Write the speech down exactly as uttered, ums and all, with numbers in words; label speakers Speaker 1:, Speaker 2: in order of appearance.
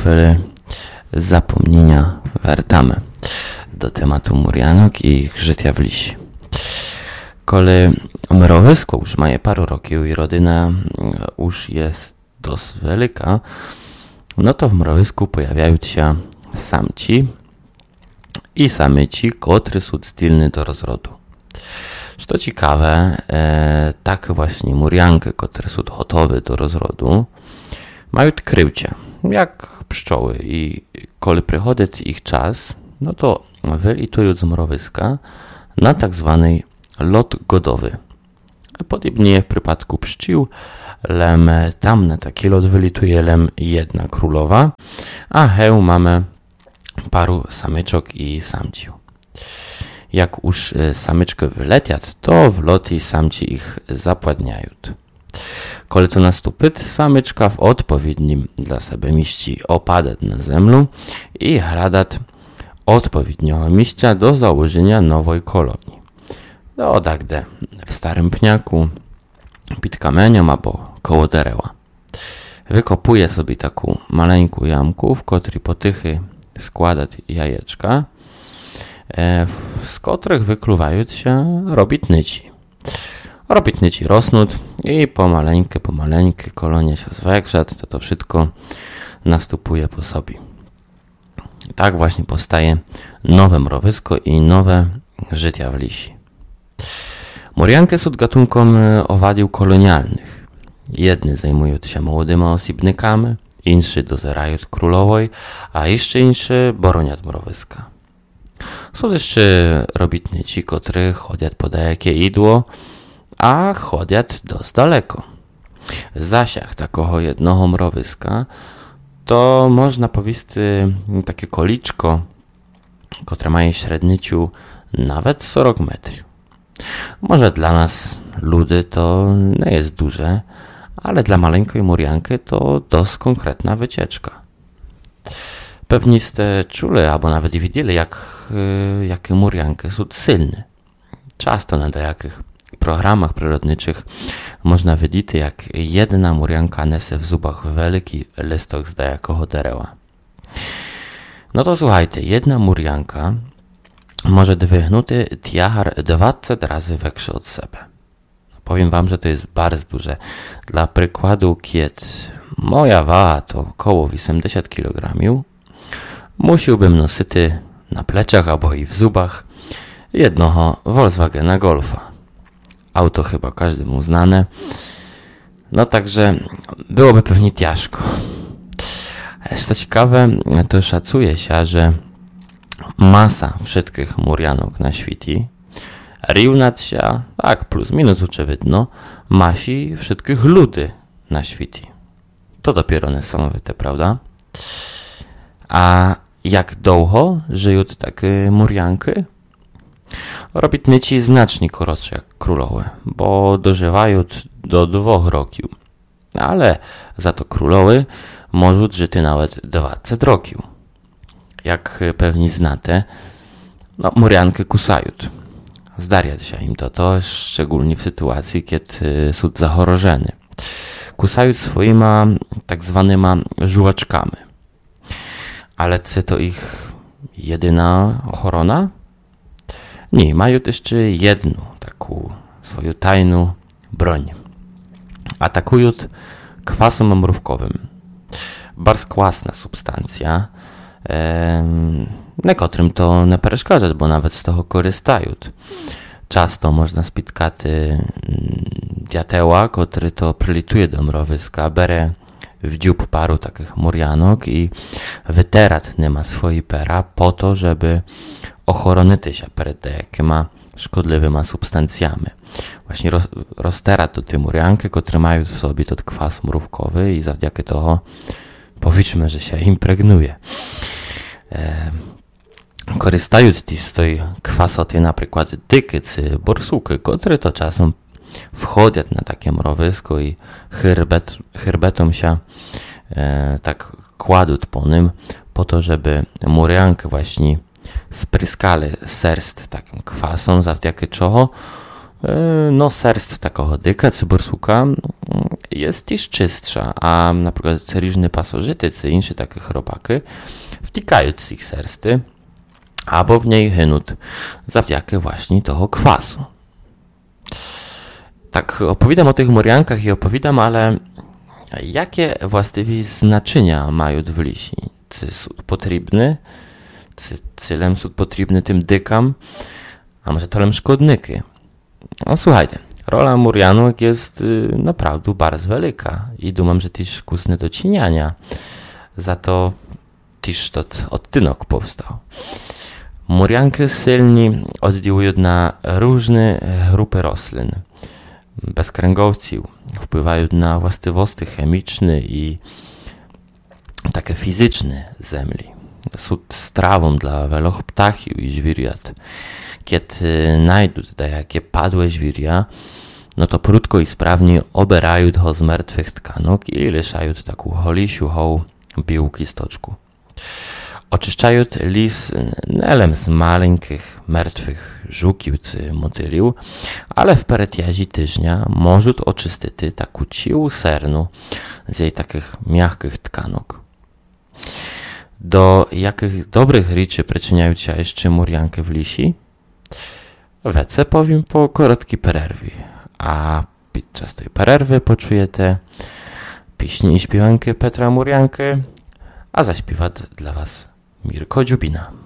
Speaker 1: chwili zapomnienia wracamy do tematu Murjanok i ich życia w lisie. Kole mrowisko już ma paru roków i rodzina już jest dość wielka, no to w mrowisku pojawiają się samci i samyci, które są zdolne do rozrodu. Co ciekawe, e, tak właśnie murjanki, które są gotowe do rozrodu, mają kryłcia, jak pszczoły, i kiedy przychodzi ich czas, no to wylitują z mrowiska na tak zwany lot godowy. Podobnie w przypadku pszczół, lem tam na taki lot wylituje lem jedna królowa, a heł mamy paru samyczok i samciu. Jak już samyczki wyletią, to w loty samci ich zapładniają. Kiedy to nastąpi, samyczka w odpowiednim dla siebie mieści opadać na ziemię i hradać odpowiedniego miejsca do założenia nowej kolonii. No tak de w starym pniaku, pod kamieniem albo koło dereła. Wykopuje sobie taką maleńką jamku, w której potychy składać jajeczka, z których wykluwają się robitnyci. Robitnyci rosną i pomaleńkę, pomaleńkę kolonia się zwiększa, to to wszystko następuje po sobie. Tak właśnie powstaje nowe mrowisko i nowe życia w lisie. Murjanki są gatunkiem owadiów kolonialnych. Jedni zajmują się młodymi osobnikami, inni dozerają królowej, a jeszcze inni bronią mrowiska. Są jeszcze robitnici, którzy chodzą po jakie idło, a chodzą dość daleko. Zasiach takiego jednego mrowiska to można powiedzieć takie koliczko, które ma średniciu nawet czterdzieści metrów. Może dla nas, ludy, to nie jest duże, ale dla maleńkiej murjanki to dość konkretna wycieczka. Pewnie ste czuli, albo nawet widzieli, jak, jakie murjanki są silne. Często na jakich programach przyrodniczych można widzieć, jak jedna murjanka niesie w zubach wielki listok z dajakiego dereła. No to słuchajcie, jedna murjanka może dźwignuty tiachar dwadzieścia razy większy od siebie. Powiem wam, że to jest bardzo duże. Dla przykładu, kiedy moja waga to około osiemdziesiąt kilogramów, musiałbym nosić na pleciach albo i w zubach jednego Volkswagena Golfa. Auto chyba każdemu znane. No także byłoby pewnie ciężko. Co ciekawe, to szacuje się, że masa wszystkich murjanok na świecie równać się, tak plus minus oczywidno, masi wszystkich ludy na świecie. To dopiero niesamowite, prawda? A jak długo żyją takie murjanki? Robitnici znacznie krótsze jak królowe, bo dożywają do dwóch roków. Ale za to królowy mogą żyć nawet dwadzieścia roków. Jak pewnie znacie, no, murjanki kusają. Zdarza się im to, to szczególnie w sytuacji, kiedy są zachorożeni. Kusają swoimi tak zwanymi żułaczkami. Ale czy to ich jedyna ochrona? Nie, mają jeszcze jedną taką swoją tajną broń. Atakują kwasem mrówkowym. Bardzo kwasna substancja, em, niekotrym to nie przeszkadza, bo nawet z tego korzystają. Często można spotkać diateła, który to przylituje do mrowiska, bere w dziób paru takich murjanok i wyterat nie ma swojej pera po to, żeby ochronić się przed jakimi szkodliwymi substancjami. Właśnie roz, rozterat do tej murjanki, które mają w sobie ten kwas mrówkowy i zawdzięki toho powiedzmy, że się impregnuje. E, korzystają z tej kwasoty na przykład dyky czy borsuki, które to czasem wchodzą na takie mrowisko i herbet, herbetą się e, tak kładą po nim, po to, żeby murjankę właśnie spryskali serst takim kwasem, zawdzięki czego no serst такого дика, ці борсука, jest też czystsza, a na przykład ryżne pasożyty, czy inne takie chropaki wtikają z ich sersty, albo w niej hynut, zawdzięki właśnie tego kwasu. Tak opowiadam o tych muriankach i opowiadam, ale jakie właściwie znaczenia mają w lisi? Czy są potrzebne? Czy celem są potrzebne tym dykam? A może to szkodniki? No słuchajcie, rola murianok jest y, naprawdę bardzo wielka i dumam, że też kusny do czyniania. Za to też to odtynok powstał. Murianki silni oddziałują na różne grupy roślin. Bezkręgowców wpływają na właściwości chemiczne i takie fizyczne ziemi. Są strawą dla wielu ptaków i zwierząt. Kiedy znajdą jakie padłe zwierzę, no to prudko i sprawnie obierają go z martwych tkanok i liszają taką holisiuchą białki stoczku. Oczyszczają lis nie z maleńkich, martwych żukiów czy motyliów, ale w peretiazi tyżnia możą oczyścić taką ciłą sernu z jej takich miękkich tkanok. Do jakich dobrych rzeczy przyczyniają się jeszcze murianki w lisi? Wece powiem po krótkiej przerwie, a podczas tej przerwy poczujecie pieśni i śpiewanki Petra Murianki, a zaśpiewa dla was Mirko Dziubina.